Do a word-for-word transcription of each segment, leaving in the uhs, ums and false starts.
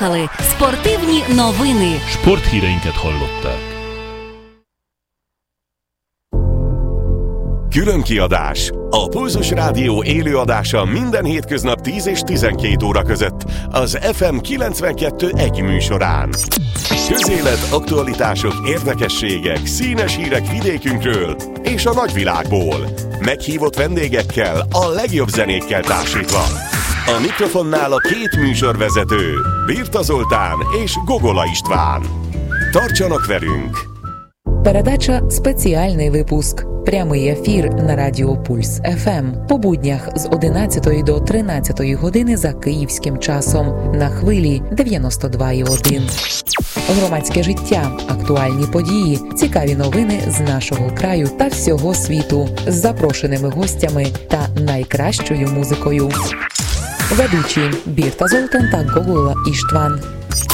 слухали спортивні новини. Sporthíreinket hallották. Különkiadás. A Pulzus Rádió élőadása minden hétköznap tíz és tizenkét óra között az ef em kilencvenkettő egy műsorán. Közélet, aktualitások, érdekességek, színes hírek vidékünkről és a nagyvilágból. Meghívott vendégekkel, a legjobb zenékkel társítva. A mikrofonnál a két műsorvezető, Birta Zoltán és Gogola István. Tartsanak velünk! Передача «Спеціальний випуск». Прямий ефір на Радіо Пульс еф ем по буднях з одинадцятої до тринадцятої години за київським часом на хвилі дев'яносто два і один. Громадське життя, актуальні події, цікаві новини з нашого краю та всього світу з запрошеними гостями та найкращою музикою. Ведучі Бірта Золтан та Гогола István.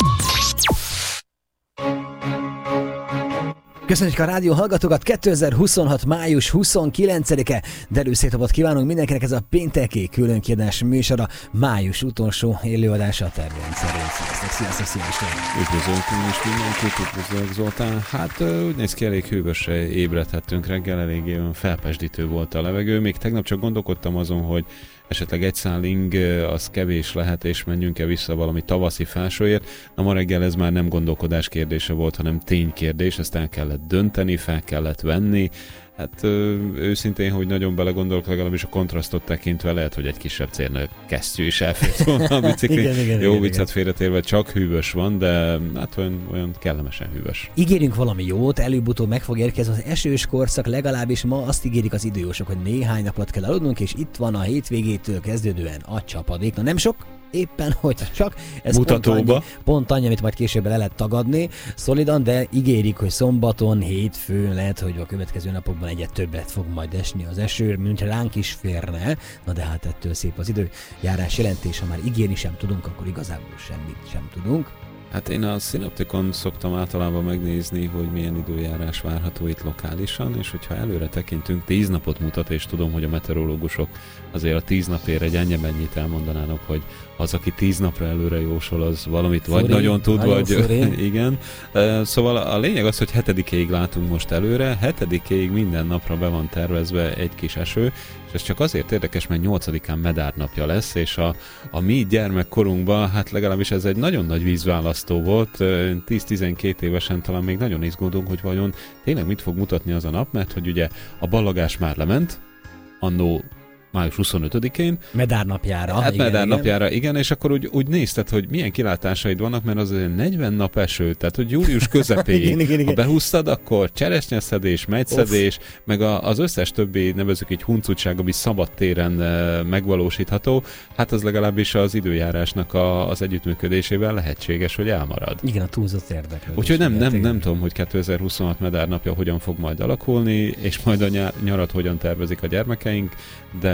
Köszönjük a rádió hallgatókat, kétezer-huszonhat. május huszonkilencedike, derű szép napot kívánunk mindenkinek, ez a pénteki különkiadás műsora, május utolsó élőadása a terveink szerint. Sziasztok, sziasztok, sziasztok! Üdvözlünk is mindenkit, üdvözlök Zoltán. Hát úgy néz ki, elég hűvösre ébredhettünk reggel, eléggé felpesdítő volt a levegő. Még tegnap csak gondolkodtam azon, hogy esetleg egy szál ing az kevés lehet, és menjünk-e vissza valami tavaszi felsőért. Na ma reggel ez már nem gondolkodás kérdése volt, hanem ténykérdés, ezt el kellett dönteni, fel kellett venni. Hát ö, őszintén, hogy nagyon belegondolok, legalábbis a kontrasztot tekintve lehet, hogy egy kisebb cérnök kesztyű is elfért volna a bicikli. igen, igen, Jó, viccet félretérve, csak hűvös van, de hát olyan, olyan kellemesen hűvös. Ígérünk valami jót, előbb-utóbb meg fog érkezni az esős korszak, legalábbis ma azt ígérik az idősok, hogy néhány napot kell aludnunk, és itt van a hétvégétől kezdődően a csapadék. Na nem sok, éppen hogy csak ez mutatóba. Pont annyi, pont annyi, amit majd később le lehet tagadni szolidan, de ígérik, hogy szombaton, hétfőn lehet, hogy a következő napokban egyet többet fog majd esni az eső, mint ránk is férne. Na de hát ettől szép az időjárás jelentés, ha már ígérni sem tudunk, akkor igazából semmit sem tudunk. Hát én a Synoptikon szoktam általában megnézni, hogy milyen időjárás várható itt lokálisan, és hogyha előre tekintünk, tíz napot mutat, és tudom, hogy a meteorológusok azért a tíz napért egy ennyi-mennyit elmondanának, hogy az, aki tíz napra előre jósol, az valamit Furi, vagy nagyon tud, nagyon vagy igen. Szóval a lényeg az, hogy hetedikéig látunk most előre, hetedikéig minden napra be van tervezve egy kis eső, és ez csak azért érdekes, mert nyolcadikán Medár napja lesz, és a, a mi gyermekkorunkban, hát legalábbis ez egy nagyon nagy vízválasztó volt, tíz-tizenkét évesen talán még nagyon izgultunk, hogy vajon tényleg mit fog mutatni az a nap, mert hogy ugye a ballagás már lement, annó május huszonötödikén. Medár napjára. Hát igen, Medár igen. napjára, igen, és akkor úgy, úgy nézted, hogy milyen kilátásaid vannak, mert az negyven nap eső, tehát hogy július közepéig, igen, igen, igen. ha behúztad, akkor cseresznyeszedés, megydszedés, meg a, az összes többi, nevezzük így huncutság, ami szabad téren e, megvalósítható, hát az legalábbis az időjárásnak a, az együttműködésével lehetséges, hogy elmarad. Igen, a túlzott érdeklődés. Úgyhogy nem, nem, nem tudom, hogy kétezer-huszonhat Medár napja hogyan fog majd alakulni, és majd a nyár, nyarat hogyan tervezik a gyermekeink, de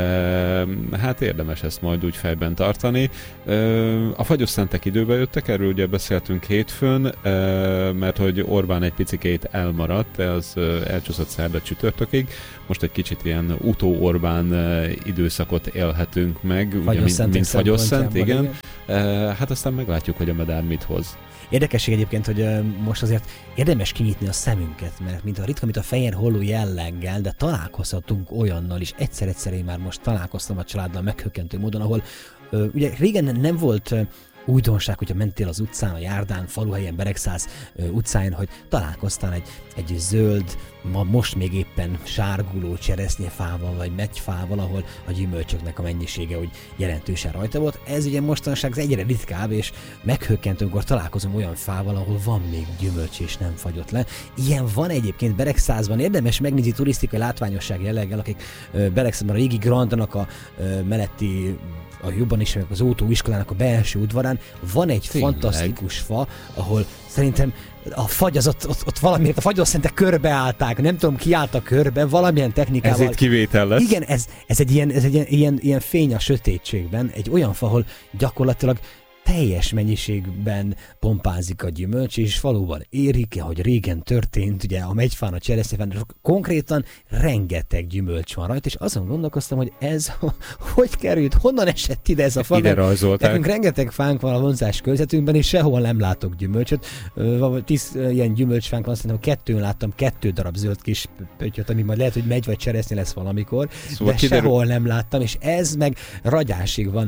hát érdemes ezt majd úgy fejben tartani. A fagyosszentek időbe jöttek, erről ugye beszéltünk hétfőn, mert hogy Orbán egy picikét elmaradt, az elcsúszott szerda csütörtökig. Most egy kicsit ilyen utó-Orbán időszakot élhetünk meg, ugye, mint, mint fagyosszent, igen. igen. Hát aztán meglátjuk, hogy a Medár mit hoz. Érdekesség egyébként, hogy most azért érdemes kinyitni a szemünket, mert mint a ritka, mint a fehér holló jelleggel, de találkozhatunk olyannal is. Egyszer-egyszer én már most találkoztam a családdal meghökkentő módon, ahol ugye régen nem volt újdonság, hogyha mentél az utcán, a járdán, faluhelyen, Beregszász utcáján, hogy találkoztál egy, egy zöld, ma most még éppen sárguló cseresznyefával, vagy megyfával, ahol a gyümölcsöknek a mennyisége úgy jelentősen rajta volt. Ez ugye mostanság ez egyre ritkább, és meghökkentő, amikor találkozom olyan fával, ahol van még gyümölcs és nem fagyott le. Ilyen van egyébként Beregszászban, érdemes megnézni turisztikai látványosság jelleggel, akik Beregszászban a régi Grandnak a melletti, a jobban ismerjük az Ótó iskolának a belső udvarán, van egy Tényleg? fantasztikus fa, ahol szerintem a fagy az ott, ott, ott valamiért, a fagyosszentek körbeállták, nem tudom, ki állt a körbe, valamilyen technikával. Ez itt kivétel lesz. Igen, ez, ez egy, ilyen, ez egy ilyen, ilyen, ilyen fény a sötétségben, egy olyan fa, ahol gyakorlatilag teljes mennyiségben pompázik a gyümölcs, és valóban érik, ahogy régen történt, ugye a megyfán, a cseresznyefán, konkrétan rengeteg gyümölcs van rajta, és azon gondolkoztam, hogy ez hogy került, honnan esett ide ez a fa? Ide rajzolták. Nekünk rengeteg fánk van a vonzás körzetünkben, és sehol nem látok gyümölcsöt. Tíz ilyen gyümölcsfánk van, szerintem kettőn láttam kettő darab zöld kis pöttyöt, ami majd lehet, hogy megy vagy cseresznye lesz valamikor, szóval de kiderül... sehol nem láttam, és ez meg ragyásig van,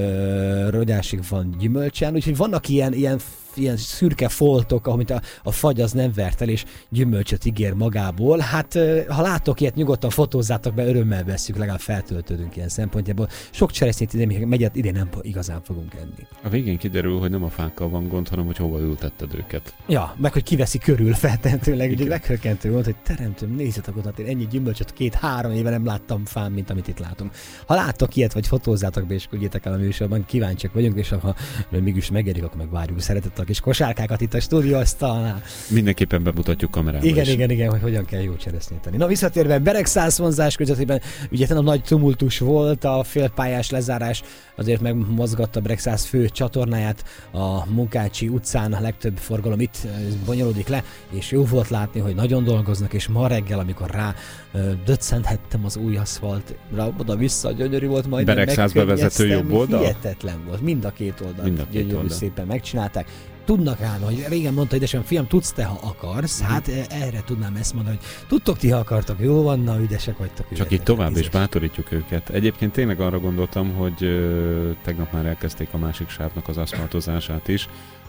ö, ragyásig van gyümölcsen, úgyhogy vannak ilyen, ilyen, ilyen szürke foltok, amit a, a fagy az nem vert el, és gyümölcsöt ígér magából. Hát ha látok ilyet, nyugodtan fotózzátok be, örömmel vesszük, legalább feltöltődünk ilyen szempontjából. Sok cseresznyét idén, megyet idén nem igazán fogunk enni. A végén kiderül, hogy nem a fákkal van gond, hanem hogy hova ültetted őket. Ja, meg hogy kiveszi körül feltehetőleg, ugye meghökkentő volt, hogy teremtőm, nézzetek oda, én ennyi gyümölcsöt két-három éve nem láttam fán, mint amit itt látom. Ha láttok ilyet, vagy fotózzátok be, és küldjétek el a műsorban, kíváncsiak vagyunk, és ha mégis megerik, akkor meg várjuk szeretettel a kis kosárkákat itt a stúdióasztalnál. Mindenképpen bemutatjuk kamerával. Igen, is. igen, igen, hogy hogyan kell jó cseresznyét tenni. Na visszatérve, Beregszász vonzás közöttében ugye a nagy tumultus volt, a félpályás lezárás azért megmozgatta Beregszász fő csatornáját, a Munkácsi utcán a legtöbb forgalom itt bonyolódik le, és jó volt látni, hogy nagyon dolgoznak, és ma reggel, amikor rá döccenthettem az új aszfaltra, oda-vissza, gyönyörű volt, majd Beregszász bevezető jobb oldal. Hihetetlen volt, mind a két oldal. Mind a két gyönyörű oldal. Szépen megcsinálták. Tudnak állni, hogy régen mondta édesem, fiam, tudsz te, ha akarsz, hát erre tudnám ezt mondani, hogy tudtok ti, ha akartok, jó van, na, ügyesek vagytok. Csak itt tovább is bátorítjuk őket. Egyébként tényleg arra gondoltam, hogy ö, tegnap már elkezdték a másik sávnak az aszfaltozását is.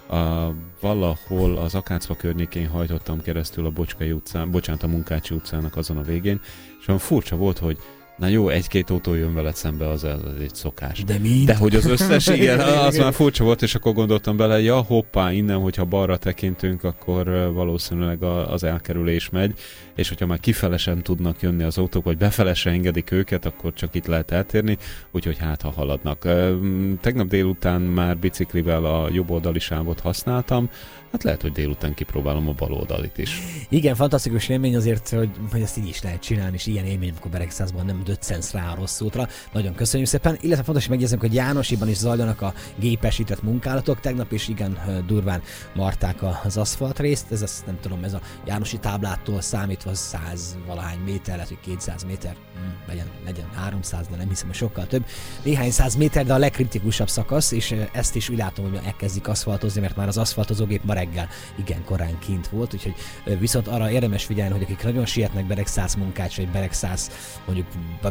A, valahol az Akácfa környékén hajtottam keresztül a Bocskai utcán, bocsánat, a Munkácsi utcának azon a végén, és olyan furcsa volt, hogy na jó, egy-két autó jön veled szembe, az, az egy szokás. De mi? De hogy az összes, igen, az már furcsa volt, és akkor gondoltam bele, ja hoppá, innen, hogyha balra tekintünk, akkor valószínűleg az elkerülés megy, és hogyha már kifele sem tudnak jönni az autók, vagy befele se engedik őket, akkor csak itt lehet eltérni, úgyhogy hát, ha haladnak. Tegnap délután már biciklivel a jobboldali sávot használtam, hát lehet, hogy délután kipróbálom a baloldalit is. Igen, fantasztikus élmény azért, hogy, hogy ezt így is lehet csinálni, és ilyen élmény, amikor Beregszászban nem döccensz rá a rossz útra. Nagyon köszönjük szépen, illetve fontos, hogy megjegyzem, hogy Jánosiban is zajlanak a gépesített munkálatok. Tegnap is igen durván marták az aszfaltrészt, ez azt nem tudom, ez a Jánosi táblától számítva száz valahány méter, lehet, hogy kétszáz méter, hmm, legyen, legyen háromszáz, de nem hiszem, hogy sokkal több. Néhány száz méter, de a legkritikusabb szakasz, és ezt is úgy látom, hogy elkezdik aszfaltozni, mert már az aszfaltozógép ma reggel igen korán kint volt, úgyhogy viszont arra érdemes figyelni, hogy akik nagyon sietnek Beregszász Munkács, vagy Beregszász mondjuk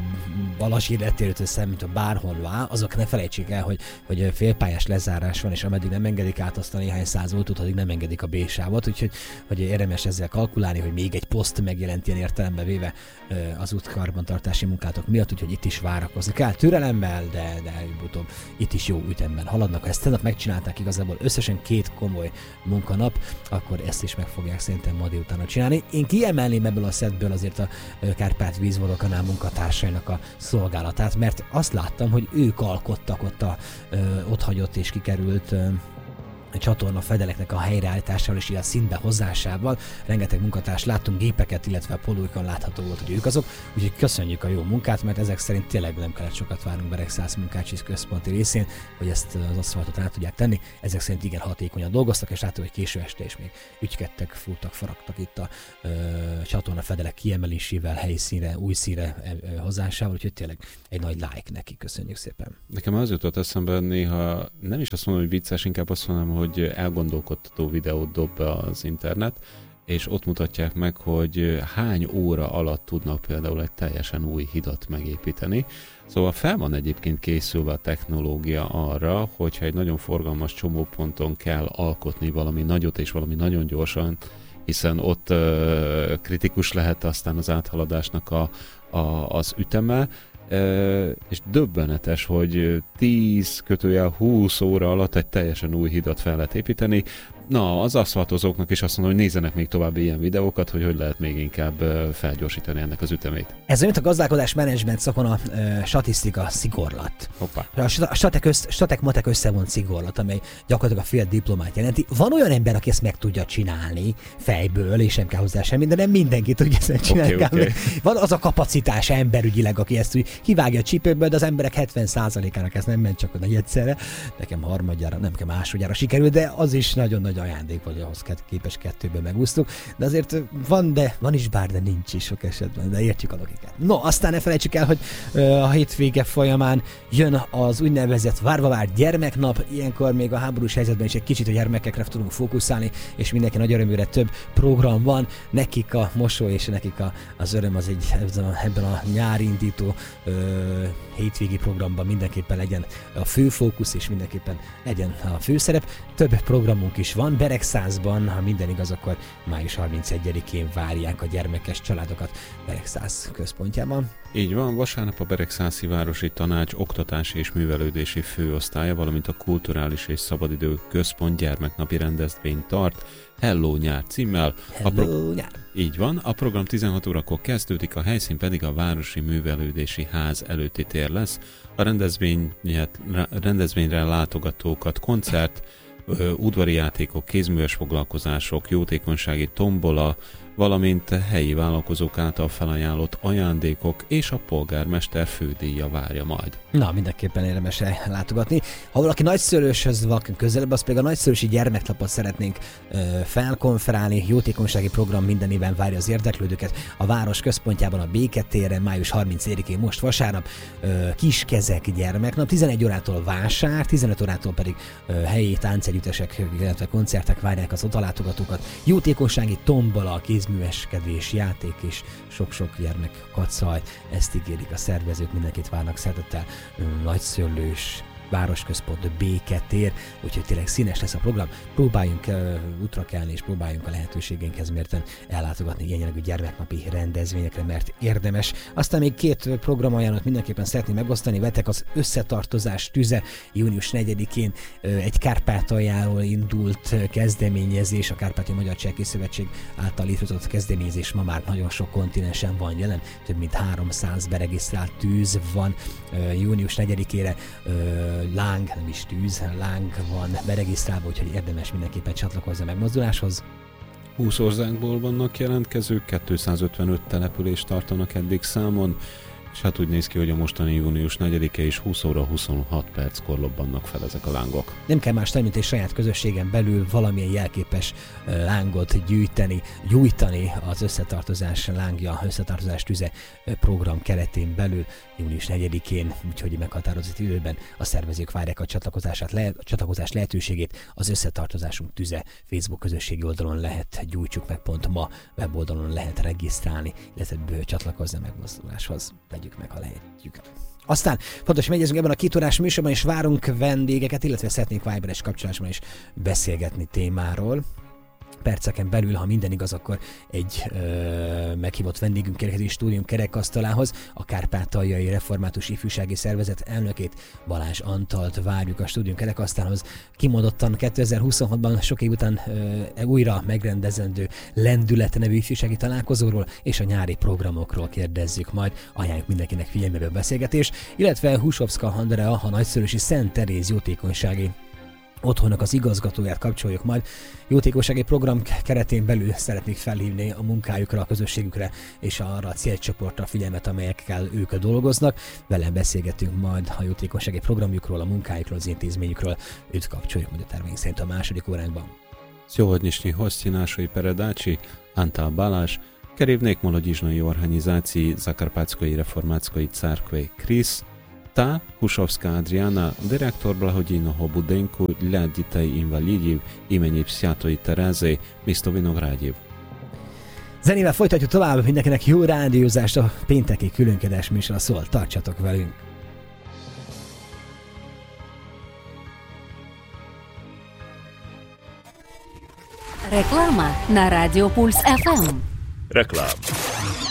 Balasír eltérőtől szemben, bárhol, azok ne felejtsék el, hogy, hogy félpályás lezárás van, és ameddig nem engedik át azt a néhány száz voltot, addig nem engedik a B-sávot, úgyhogy hogy érdemes ezzel kalkulálni, hogy még egy poszt megjelent ilyen értelembe véve az útkarbantartási munkátok miatt, úgyhogy itt is várakozni kell türelemmel, de, de előbb-utóbb itt is jó ütemben haladnak. Ha ezt tegnap megcsinálták igazából összesen két komoly munkanap, akkor ezt is meg fogják szerintem ma délután csinálni. Én kiemelném ebből a szetből azért a Kárpát vízvodokanál munkatársainak a szolgálatát, mert azt láttam, hogy ők alkottak ott a ö, otthagyott és kikerült ö, csatorna fedeleknek a helyreállításával és ilyen szintbe hozásával. Rengeteg munkatárs láttunk, gépeket, illetve a polóikon látható volt, hogy ők azok. Úgyhogy köszönjük a jó munkát, mert ezek szerint tényleg nem kellett sokat várnunk Beregszász Munkácsi központi részén, hogy ezt az aszfaltot rá tudják tenni. Ezek szerint igen hatékonyan dolgoztak, és láttuk, hogy késő este is még ügykedtek, fúrtak, faragtak itt a ö, csatorna fedelek kiemelésével, helyszínre, új színre ö, hozásával, úgyhogy tényleg egy nagy like neki. Köszönjük szépen. Nekem az jutott eszembe, néha nem is azt mondom, hogy vicces, inkább azt mondom, hogy elgondolkodtató videót dob be az internet, és ott mutatják meg, hogy hány óra alatt tudnak például egy teljesen új hidat megépíteni. Szóval fel van egyébként készülve a technológia arra, hogyha egy nagyon forgalmas csomóponton kell alkotni valami nagyot és valami nagyon gyorsan, hiszen ott uh, kritikus lehet aztán az áthaladásnak a, a, az üteme, Uh, és döbbenetes, hogy tíz kötőjel húsz óra alatt egy teljesen új hidat fel lehet építeni. Na, az aszfaltozóknak is azt mondom, hogy nézzenek még további ilyen videókat, hogy hogy lehet még inkább felgyorsítani ennek az ütemét. Ez olyan, mint a gazdálkodás menedzsment szakon a uh, statisztika szigorlat. Hoppá. A statek, össz, statek matek összevont szigorlat, amely gyakorlatilag a fél diplomát jelenti. Van olyan ember, aki ezt meg tudja csinálni fejből, és nem kell hozzá semmi, de nem mindenki tudja ezt csinálni. Okay, okay. Van az a kapacitás emberügyileg, aki ezt úgy kivágja a csípőből, de az emberek hetven százalékának ez nem ment csak oda egyszerre. Nekem harmadjára, nem kell másodjára sikerült, de az is nagyon nagy ajándék, hogy ahhoz képes kettőből megúsztuk. De azért van, de van is bár, de nincs is sok esetben, de értjük a logikát. No, aztán ne felejtsük el, hogy uh, a hétvége folyamán jön az úgynevezett várva várt gyermeknap. Ilyenkor még a háborús helyzetben is egy kicsit a gyermekekre tudunk fókuszálni, és mindenki nagy örömére több program van. Nekik a mosoly és nekik a, az öröm az egy ebben a nyári indító uh, hétvégi programban mindenképpen legyen a fő fókusz, és mindenképpen legyen a főszerep. Több programunk is van. Beregszázban, ha minden igaz, akkor május harmincegyedikén várják a gyermekes családokat Beregszáz központjában. Így van, vasárnap a Beregszászi Városi Tanács Oktatási és Művelődési Főosztálya, valamint a Kulturális és Szabadidő Központ gyermeknapi rendezvényt tart, Hello Nyár címmel. Hello a pro- Nyár! Így van, a program tizenhat órakor kezdődik, a helyszín pedig a Városi Művelődési Ház előtti tér lesz. A rendezvényre látogatókat koncert, udvari játékok, kézműves foglalkozások, jótékonysági tombola, valamint helyi vállalkozók által felajánlott ajándékok és a polgármester fődíja várja majd. Na, mindenképpen érdemes látogatni. Ha valaki nagyszülőshöz van közelebb, az pedig a nagyszülősi gyermeknapot szeretnénk ö, felkonferálni. Jótékonysági program minden évben várja az érdeklődőket. A város központjában, a Béketéren, május harmincegyedikén most vasárnap ö, Kiskezek gyermeknap, tizenegy órától vásár, tizenöt órától pedig ö, helyi táncegyüttesek, illetve koncertek várják az odalátogatókat. Jótékonysági tombola, kézműveskedés, játék és sok-sok gyermek kacaj, ezt ígérik a szervezők, mindenkit várnak szeretettel. Nagyszőlős városközpont, Béketér, úgyhogy tényleg színes lesz a program. Próbáljunk uh, útra kelni, és próbáljunk a lehetőségeinkhez mérten ellátogatni ilyen jellegű gyermeknapi rendezvényekre, mert érdemes. Aztán még két programajánlót mindenképpen szeretném megosztani. Vetek az Összetartozás tüze, június negyedikén uh, egy Kárpátaljáról indult kezdeményezés, a Kárpáti Magyar Cselkész Szövetség által létrehozott kezdeményezés ma már nagyon sok kontinensen van jelen, több mint háromszáz beregisztrált tűz van uh, június negyedikére, uh, láng, nem is tűz, láng van beregisztrálva, úgyhogy érdemes mindenképpen csatlakozni a megmozduláshoz. húsz országból vannak jelentkezők, kétszázötvenöt települést tartanak eddig számon, és hát úgy néz ki, hogy a mostani június negyedike is húsz óra huszonhat perckor lobbannak fel ezek a lángok. Nem kell más tenni, mint egy saját közösségen belül valamilyen jelképes lángot gyűjteni, gyújtani az Összetartozás lángja, Összetartozás tüze program keretén belül június negyedikén, úgyhogy meghatározott időben a szervezők várják a csatlakozását, le, a csatlakozás lehetőségét. Az Összetartozásunk tüze Facebook közösségi oldalon lehet, gyújtsuk meg pont ma, weboldalon lehet regisztrálni, illetve csatlakozni a megmozduláshoz. Vegyük meg, ha lehetjük. Aztán fontos, hogy megyezünk ebben a két órás műsorban, és várunk vendégeket, illetve szeretnénk Viberes kapcsolásban is beszélgetni témáról. Perceken belül, ha minden igaz, akkor egy ö, meghívott vendégünk érkezik stúdium kerekasztalához, a Kárpátaljai Református Ifjúsági Szervezet elnökét, Balázs Antalt várjuk a stúdium kerekasztalhoz. Kimondottan kétezer-huszonhatban sok év után ö, újra megrendezendő Lendület nevű ifjúsági találkozóról és a nyári programokról kérdezzük majd. Ajánljuk mindenkinek figyelmébe a beszélgetés, illetve Husovszka Andrea, a nagyszülősi Szent Teréz jótékonysági otthonnak az igazgatóját kapcsoljuk majd. Jótékonysági program keretén belül szeretnék felhívni a munkájukra, a közösségükre és arra a célcsoportra a figyelmet, amelyekkel ők dolgoznak. Vele beszélgetünk majd a jótékonysági programjukról, a munkájukról, az intézményükről. Őt kapcsoljuk majd a terveink szerint a második óránkban. Sjohodnyišnji hosti našoj peredači Antal Balázs, kerівник молодіжної організації Закарпатської реформатської церкви «Кріс» та Husovska Adriana, директор благодійного будинку для дітей-інвалідів імені Святої Терези, місто Виноградів. Zenével folytatjuk tovább, mindenkinek jó rádiózást, a pénteki különkedés műsora szól, tartsatok velünk! Реклама на Радіо Пульс еф ем. Reklám.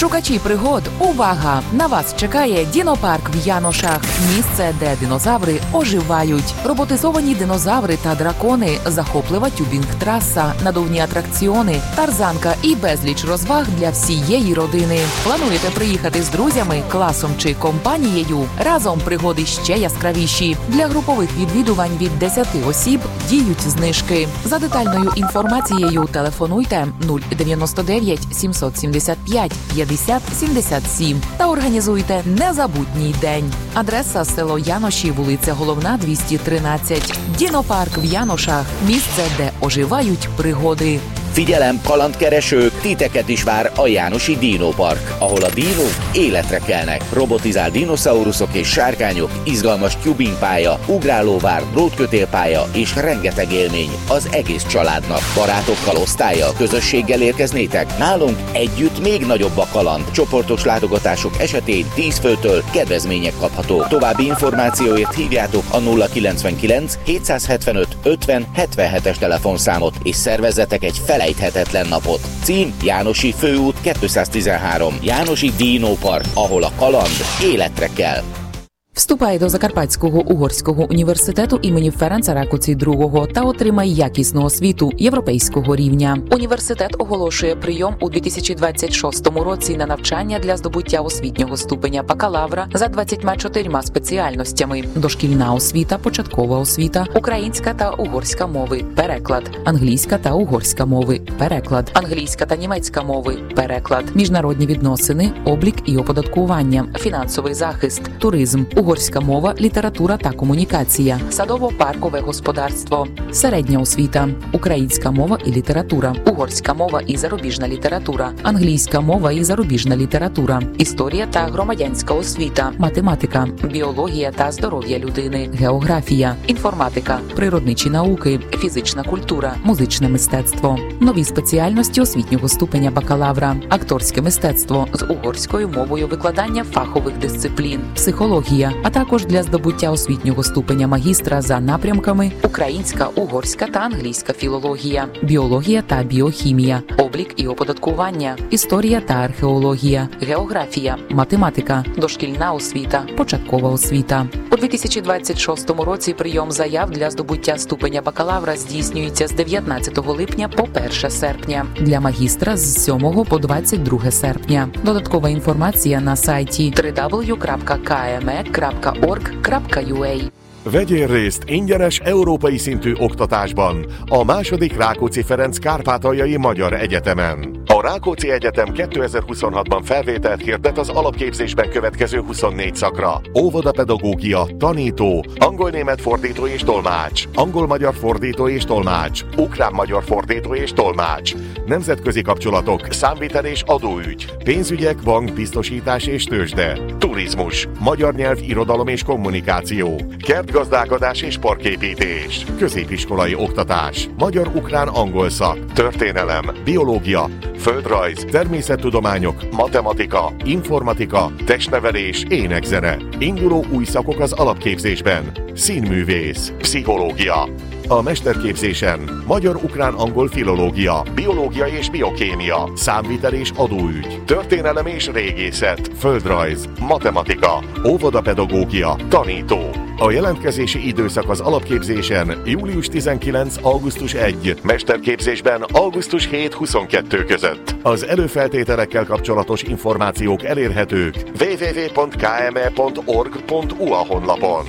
Шукачі пригод, увага! На вас чекає Дінопарк в Яношах. Місце, де динозаври оживають. Роботизовані динозаври та дракони, захоплива тюбінг-траса, надувні атракціони, тарзанка і безліч розваг для всієї родини. Плануєте приїхати з друзями, класом чи компанією? Разом пригоди ще яскравіші. Для групових відвідувань від десяти осіб діють знижки. За детальною інформацією телефонуйте нуль дев'яносто дев'ять сімсот сімдесят п'ять п'ятдесят сімдесят сім та організуйте незабутній день. Адреса село Яноші, вулиця Головна, двісті тринадцять. Дінопарк в Яношах – місце, де оживають пригоди. Figyelem, kalandkeresők, titeket is vár a Jánosi Dinopark, ahol a dinók életre kelnek. Robotizált dinoszauruszok és sárkányok, izgalmas tubingpálya, ugrálóvár, drótkötélpálya és rengeteg élmény az egész családnak. Barátokkal, osztállyal, közösséggel érkeznétek? Nálunk együtt még nagyobb a kaland. Csoportos látogatások esetén tíz főtől kedvezmények kaphatók. További információért hívjátok a nulla kilencvenkilenc hétszázhetvenöt ötven hetvenhetes telefonszámot és szervezzetek egy fel felejthetetlen napot. Cím Jánosi főút kétszáztizenhárom. Jánosi Dinopark, ahol a kaland életre kell. Вступай до Закарпатського угорського університету імені Ференца Ракоці другого та отримай якісну освіту європейського рівня. Університет оголошує прийом у дві тисячі двадцять шостому році на навчання для здобуття освітнього ступеня бакалавра за двадцятьма чотирма спеціальностями: дошкільна освіта, початкова освіта, українська та угорська мови, переклад, англійська та угорська мови, переклад, англійська та німецька мови, переклад, міжнародні відносини, облік і оподаткування, фінансовий захист, туризм, угорська мова, література та комунікація, садово-паркове господарство, середня освіта, українська мова і література, угорська мова і зарубіжна література, англійська мова і зарубіжна література, історія та громадянська освіта, математика, біологія та здоров'я людини, географія, інформатика, природничі науки, фізична культура, музичне мистецтво. Нові спеціальності освітнього ступеня бакалавра, акторське мистецтво з угорською мовою, викладання фахових дисциплін, психологія, а також для здобуття освітнього ступеня магістра за напрямками українська, угорська та англійська філологія, біологія та біохімія, облік і оподаткування, історія та археологія, географія, математика, дошкільна освіта, початкова освіта. У дві тисячі двадцять шостому році прийом заяв для здобуття ступеня бакалавра здійснюється з дев'ятнадцятого липня по перше серпня, для магістра з сьомого по двадцять друге серпня. Додаткова інформація на сайті дабл ю дабл ю дабл ю крапка ка ем е крапка орг крапка ю а. Vegyél részt ingyenes európai szintű oktatásban a második Rákóczi Ferenc Kárpátaljai Magyar Egyetemen. A Rákóczi Egyetem kétezer-huszonhatban felvételt hirdet az alapképzésben következő huszonnégy szakra. Óvodapedagógia, tanító, angol-német fordító és tolmács, angol-magyar fordító és tolmács, ukrán-magyar fordító és tolmács, nemzetközi kapcsolatok, számvitel és adóügy, pénzügyek, bank, biztosítás és tőzsde, turizmus, magyar nyelv, irodalom és kommunikáció, kertgazdálkodás és parképítés, középiskolai oktatás, magyar-ukrán-angol szak, történelem, biológia, földrajz, természettudományok, matematika, informatika, testnevelés, énekzene. Induló új szakok az alapképzésben: színművész, pszichológia. A mesterképzésen magyar-ukrán-angol filológia, biológia és biokémia, számvitel és adóügy, történelem és régészet, földrajz, matematika, óvodapedagógia, tanító. A jelentkezési időszak az alapképzésen július tizenkilenc augusztus elseje, mesterképzésben augusztus hetedike huszonkettő között. Az előfeltételekkel kapcsolatos információk elérhetők double-u double-u double-u pont k m e pont org pont u a honlapon.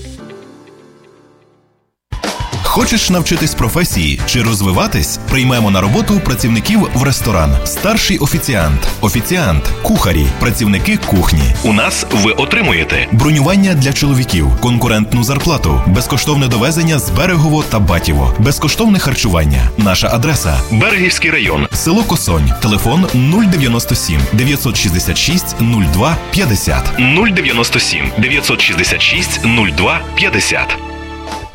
Хочеш навчитись професії чи розвиватись? Приймемо на роботу працівників в ресторан. Старший офіціант, офіціант, кухарі, працівники кухні. У нас ви отримуєте бронювання для чоловіків, конкурентну зарплату, безкоштовне довезення з Берегово та Батіво, безкоштовне харчування. Наша адреса – Берегівський район, село Косонь, телефон нуль дев'яносто сім дев'ятсот шістдесят шість нуль два п'ятдесят. нуль дев'яносто сім дев'ятсот шістдесят шість нуль два п'ятдесят.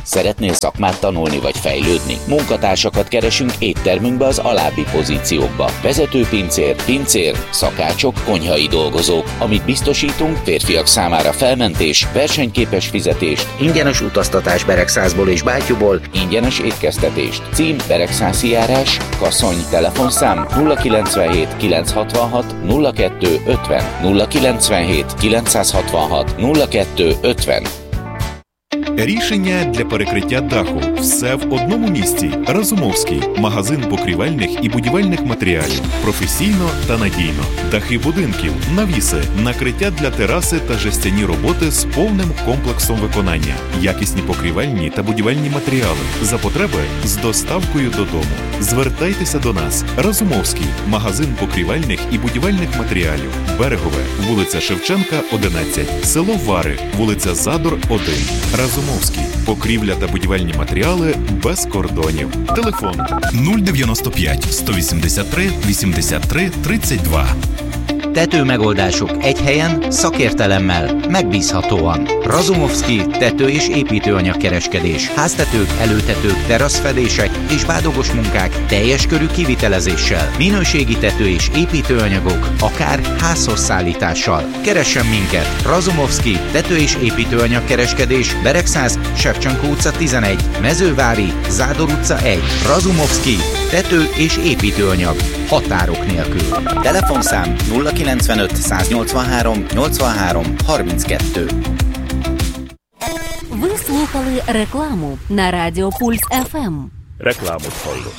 Szeretnél szakmát tanulni vagy fejlődni? Munkatársakat keresünk éttermünkbe az alábbi pozíciókba. Vezetőpincér, pincér, szakácsok, konyhai dolgozók. Amit biztosítunk, férfiak számára felmentés, versenyképes fizetést, ingyenes utaztatás Beregszászból és Bátyúból, ingyenes étkeztetést. Cím Beregszászi járás, Kaszony, telefonszám nulla kilencvenhét kilencszázhatvanhat nulla kettő ötven nulla kilencvenhét kilencszázhatvanhat nulla kettő ötven. Рішення для перекриття даху. Все в одному місці. Разумовський. Магазин покрівельних і будівельних матеріалів. Професійно та надійно. Дахи будинків, навіси, накриття для тераси та жестяні роботи з повним комплексом виконання. Якісні покрівельні та будівельні матеріали. За потреби з доставкою додому. Звертайтеся до нас. Разумовський. Магазин покрівельних і будівельних матеріалів. Берегове. Вулиця Шевченка, одинадцять. Село Вари. Вулиця Задор, один. Разумовський. Покрівля та будівельні матеріали без кордонів. Телефон нуль дев'яносто п'ять сто вісімдесят три вісімдесят три тридцять два. Tetőmegoldások egy helyen, szakértelemmel, megbízhatóan. Razumovszky tető- és építőanyagkereskedés. Háztetők, előtetők, teraszfedések és bádogos munkák teljes körű kivitelezéssel. Minőségi tető- és építőanyagok, akár házhoz szállítással. Keressen minket! Razumovszky tető- és építőanyagkereskedés. Beregszász, Shevchenko utca tizenegy, Mezővári, Zádor utca egy. Razumovszky tető- és építőanyag. Határok nélkül. Telefonszám nulla kilencvenöt száznyolcvanhárom nyolcvanhárom harminckettő. Ви слухали рекламу на Радіо Пульс еф ем. Reklámot hallott.